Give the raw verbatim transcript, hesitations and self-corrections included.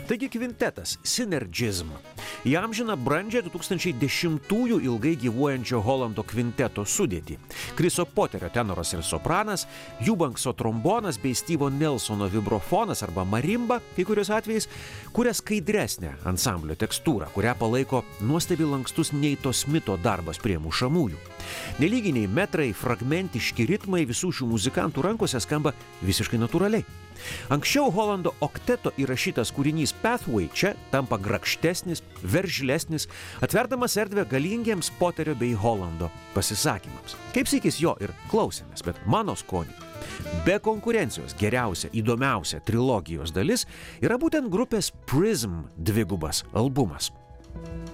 Taigi kvintetas Synergism įamžina brandžią du tūkstančiai dešimtųjų ilgai gyvuojančio Holando kvinteto sudėtį. Chriso Poterio tenoras ir sopranas, Eubankso trombonas bei Stevo Nelsono vibrofonas arba marimba, kai kurios atvejais, kuria skaidresnę ansamblio tekstūrą, kurią palaiko nuostabi lankstus Neito Smito darbas prie mušamųjų. Nelyginiai metrai, fragmentiški ritmai visų šių muzikantų rankose skamba visiškai natūraliai. Anksčiau Holando okteto įrašytas kūrinys Pathway čia tampa grakštesnis, veržlesnis, atverdamas erdvę galingiems Poterio bei Holando pasisakymams. Kaip sykis jo ir klausėmės, bet mano skoniui be konkurencijos geriausia, įdomiausia trilogijos dalis yra būtent grupės Prism dvigubas albumas.